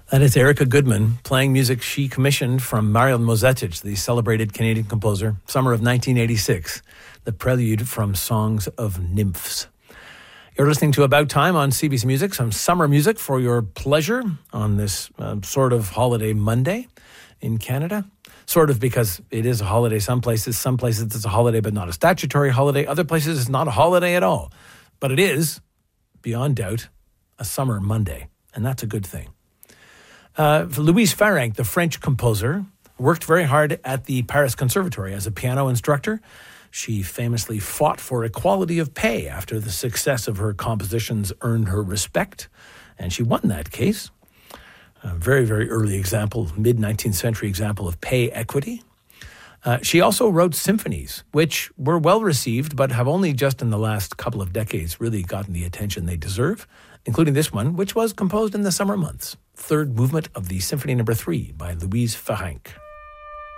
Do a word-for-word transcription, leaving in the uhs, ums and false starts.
That is Erica Goodman playing music she commissioned from Marian Mozetic, the celebrated Canadian composer, summer of nineteen eighty-six, the prelude from Songs of Nymphs. You're listening to About Time on C B C Music, some summer music for your pleasure on this uh, sort of holiday Monday in Canada. Sort of because it is a holiday some places. Some places it's a holiday but not a statutory holiday. Other places it's not a holiday at all. But it is, beyond doubt, a summer Monday, and that's a good thing. Uh, Louise Farrenc, the French composer, worked very hard at the Paris Conservatory as a piano instructor. She famously fought for equality of pay after the success of her compositions earned her respect, and she won that case. A very, very early example, mid-nineteenth century example of pay equity. Uh, she also wrote symphonies, which were well received, but have only just in the last couple of decades really gotten the attention they deserve, including this one, which was composed in the summer months. Third movement of the Symphony Number Three by Louise Farrenc.